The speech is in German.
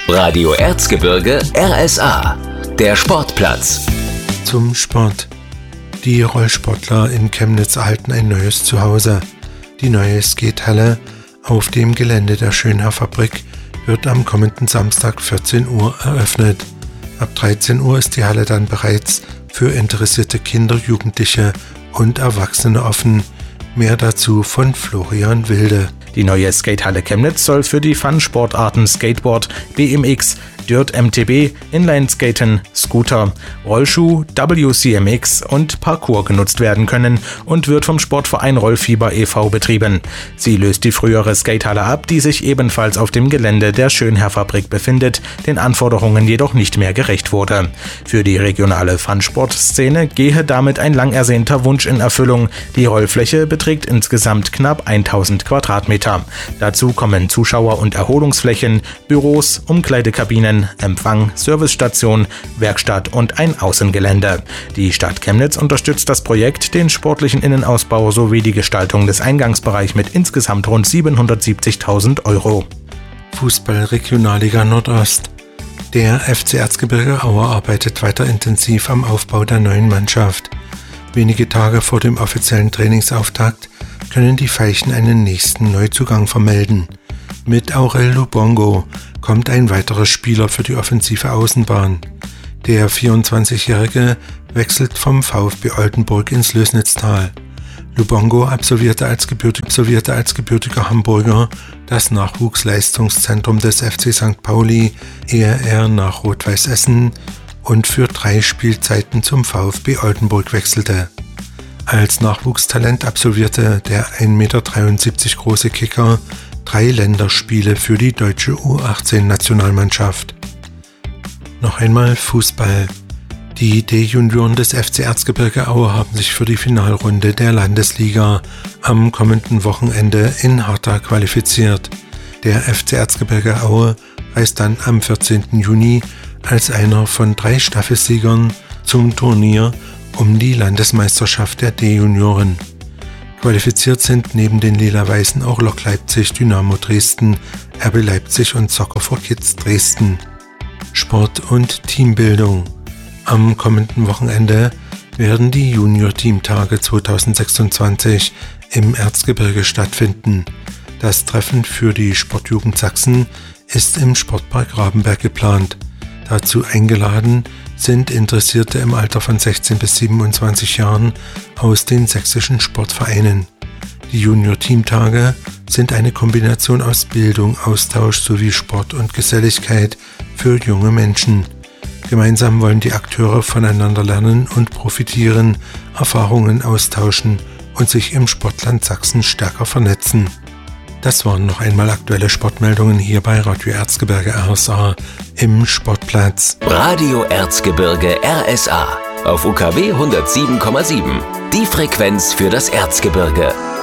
Radio Erzgebirge RSA, der Sportplatz. Zum Sport. Die Rollsportler in Chemnitz erhalten ein neues Zuhause. Die neue Skatehalle auf dem Gelände der Schönherr-Fabrik wird am kommenden Samstag 14 Uhr eröffnet. Ab 13 Uhr ist die Halle dann bereits für interessierte Kinder, Jugendliche und Erwachsene offen. Mehr dazu von Florian Wilde. Die neue Skatehalle Chemnitz soll für die Fun-Sportarten Skateboard, BMX, Dirt MTB, Inlineskaten, Scooter, Rollschuh, WCMX und Parkour genutzt werden können und wird vom Sportverein Rollfieber e.V. betrieben. Sie löst die frühere Skatehalle ab, die sich ebenfalls auf dem Gelände der Schönherr-Fabrik befindet, den Anforderungen jedoch nicht mehr gerecht wurde. Für die regionale Fun-Sport-Szene gehe damit ein lang ersehnter Wunsch in Erfüllung. Die Rollfläche beträgt insgesamt knapp 1000 Quadratmeter. Dazu kommen Zuschauer- und Erholungsflächen, Büros, Umkleidekabinen, Empfang, Servicestation, Werkstatt und ein Außengelände. Die Stadt Chemnitz unterstützt das Projekt, den sportlichen Innenausbau sowie die Gestaltung des Eingangsbereichs mit insgesamt rund 770.000 €. Fußball-Regionalliga Nordost. Der FC Erzgebirge Aue arbeitet weiter intensiv am Aufbau der neuen Mannschaft. Wenige Tage vor dem offiziellen Trainingsauftakt können die Veilchen einen nächsten Neuzugang vermelden. Mit Aurel Lubongo kommt ein weiterer Spieler für die offensive Außenbahn. Der 24-Jährige wechselt vom VfB Oldenburg ins Lößnitztal. Lubongo absolvierte als gebürtiger Hamburger das Nachwuchsleistungszentrum des FC St. Pauli, ehe er nach Rot-Weiß Essen und für 3 Spielzeiten zum VfB Oldenburg wechselte. Als Nachwuchstalent absolvierte der 1,73 Meter große Kicker 3 Länderspiele für die deutsche U18-Nationalmannschaft. Noch einmal Fußball. Die D-Junioren des FC Erzgebirge Aue haben sich für die Finalrunde der Landesliga am kommenden Wochenende in Harta qualifiziert. Der FC Erzgebirge Aue reist dann am 14. Juni als einer von 3 Staffelsiegern zum Turnier um die Landesmeisterschaft der D-Junioren. Qualifiziert sind neben den Lila-Weißen auch Lok Leipzig, Dynamo Dresden, RB Leipzig und Soccer for Kids Dresden. Sport und Teambildung. Am kommenden Wochenende werden die Junior-Teamtage 2026 im Erzgebirge stattfinden. Das Treffen für die Sportjugend Sachsen ist im Sportpark Rabenberg geplant. Dazu eingeladen sind Interessierte im Alter von 16 bis 27 Jahren aus den sächsischen Sportvereinen. Die Junior-Teamtage sind eine Kombination aus Bildung, Austausch sowie Sport und Geselligkeit für junge Menschen. Gemeinsam wollen die Akteure voneinander lernen und profitieren, Erfahrungen austauschen und sich im Sportland Sachsen stärker vernetzen. Das waren noch einmal aktuelle Sportmeldungen hier bei Radio Erzgebirge RSA im Sportplatz. Radio Erzgebirge RSA auf UKW 107,7. Die Frequenz für das Erzgebirge.